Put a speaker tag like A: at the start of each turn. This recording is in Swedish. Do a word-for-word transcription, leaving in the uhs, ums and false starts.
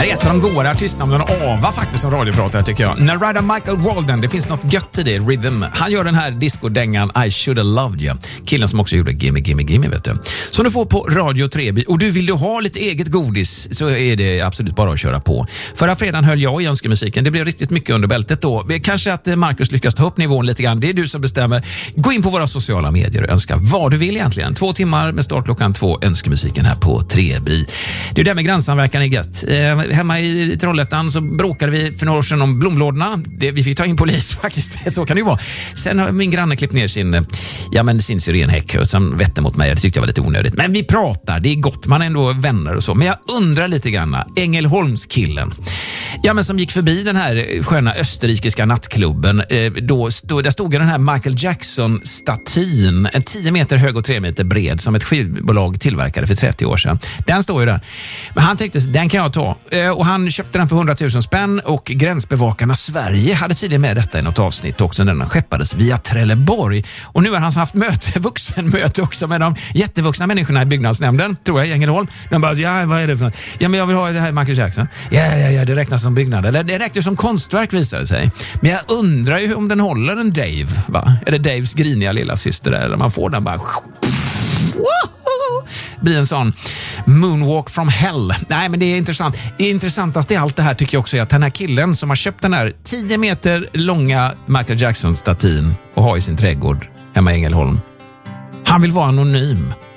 A: här är ett av de goda artistnamnen Ava faktiskt som radiopratare tycker jag. Narada Michael Walden, det finns något gött i det, Rhythm. Han gör den här discodängan I should have loved you. Killen som också gjorde Gimme, Gimme, Gimme, vet du. Så du får på Radio Treby. Och du vill du ha lite eget godis så är det absolut bara att köra på. Förra fredagen höll jag i önskemusiken. Det blev riktigt mycket under bältet då. Kanske att Marcus lyckas ta upp nivån lite grann. Det är du som bestämmer. Gå in på våra sociala medier och önska vad du vill egentligen. Två timmar med start klockan två, önskemusiken här på Treby. Det är där med grannsamverkan är gött. Eh, hemma i Trollhättan så bråkade vi för några år sedan om blomlådorna. Det, vi fick ta in polis faktiskt, så kan det ju vara. Sen har min granne klippt ner sin, ja, men sin syrenhäck som vette mot mig. Det tyckte jag var lite onödigt. Men vi pratar, det är gott, man är ändå vänner och så. Men jag undrar lite grann, Ängelholmskillen, ja, men som gick förbi den här sköna österrikiska nattklubben, eh, då, då, där stod den här Michael Jackson-statyn, en tio meter hög och tre meter bred, som ett skivbolag tillverkade för trettio år sedan. Den står ju där. Men han tänkte, den kan jag ta. Eh, och han köpte den för hundratusen spänn och Gränsbevakarna Sverige hade tydligen med detta i något avsnitt också när den skeppades via Trelleborg. Och nu har han haft möte, vuxenmöte också med de jättevuxna människorna i byggnadsnämnden, tror jag, i Ängelholm. De bara, ja, vad är det för något? Ja, men jag vill ha det här Michael Jackson. Ja, ja, ja, det räknas som byggnad. Eller det räknas som konstverk, visade sig. Men jag undrar ju om den håller en Dave, va? Är det Daves griniga lilla syster där? Eller man får den bara... blir en sån moonwalk from hell. Nej, men det är intressant. Det intressantaste i allt det här tycker jag också är att den här killen som har köpt den här tio meter långa Michael Jackson-statyn och har i sin trädgård hemma i Ängelholm, han vill vara anonym.